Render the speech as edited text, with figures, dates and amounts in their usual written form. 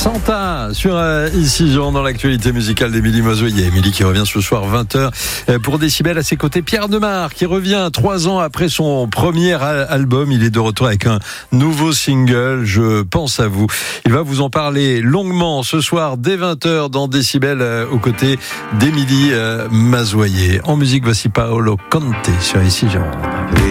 Santa sur Ici Jean dans l'actualité musicale d'Émilie Mazoyer. Émilie qui revient ce soir 20h pour Décibel. À ses côtés, Pierre Demar qui revient 3 ans après son premier album. Il est de retour avec un nouveau single, Je pense à vous. Il va vous en parler longuement ce soir dès 20h dans Décibel aux côtés d'Émilie Mazoyer. En musique, voici Paolo Conte sur Ici Jean.